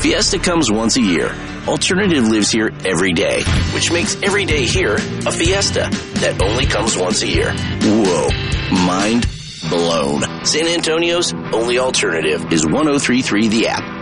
Fiesta comes once a year. Alternative lives here every day, which makes every day here a fiesta that only comes once a year. Whoa. Mind blown. San Antonio's only alternative is 103.3 The App.